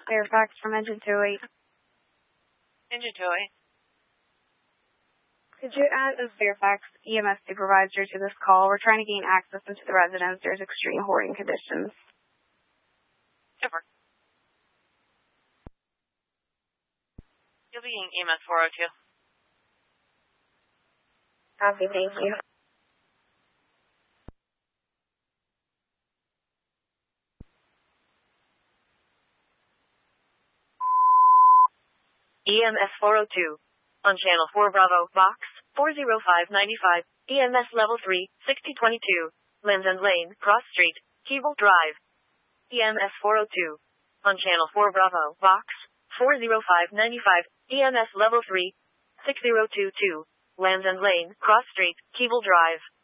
Fairfax from Engine 208. Engine 208. Could you add a Fairfax EMS supervisor to this call? We're trying to gain access into the residence. There's extreme hoarding conditions. Super. You'll be in EMS 402. Copy, thank you. EMS 402. On Channel 4 Bravo, Box 40595, EMS Level 3, 6022, Linden Lane, Cross Street, Keble Drive. EMS 402. On Channel 4 Bravo, Box 40595, EMS Level 3, 6022, Linden Lane, Cross Street, Keble Drive.